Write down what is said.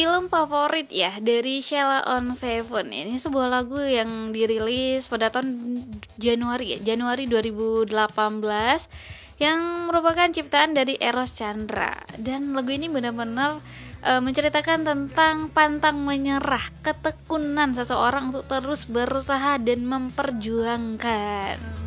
film favorit ya dari Sheila on 7. Ini sebuah lagu yang dirilis pada tahun Januari 2018 yang merupakan ciptaan dari Eros Chandra. Dan lagu ini benar-benar menceritakan tentang pantang menyerah, ketekunan seseorang untuk terus berusaha dan memperjuangkan.